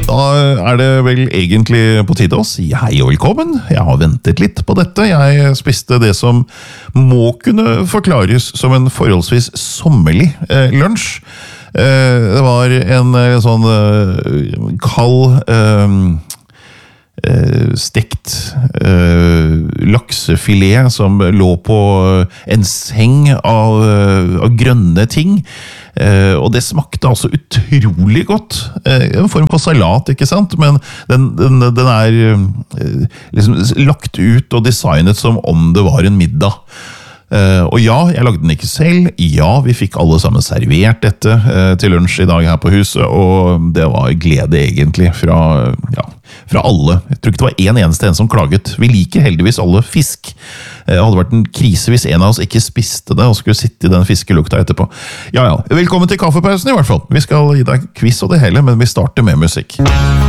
Da er det vel egentlig på tide å si hei og velkommen. Jeg har ventet litt på dette. Jeg spiste det som må kunne forklares som en forholdsvis sommerlig lunsj. Det var en sånn kald stekt laksefilet som lå på en seng av grønne ting. Og det smakte altså utrolig godt. En form for salat, ikke sant? Men den er liksom lagt ut og designet som om det var en middag. Og ja, jeg lagde den ikke selv. Ja, vi fikk alle sammen servert dette til lunsj i dag her på huset, og det var glede egentlig fra alle. Jeg tror ikke det var en eneste som klaget. Vi liker heldigvis alle fisk. Det hadde vært en krise hvis en av oss ikke spiste det og skulle sitte i den fiskelukta etterpå. Ja, velkommen til kaffepausen i hvert fall. Vi skal gi deg quiz og det hele, men vi starter med musikk.